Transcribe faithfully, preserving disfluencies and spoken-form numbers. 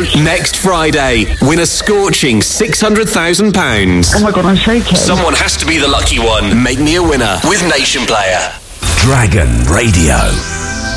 Next Friday, win a scorching six hundred thousand pounds. Oh my God, I'm shaking. Someone has to be the lucky one. Make me a winner with Nation Player. Dragon Radio.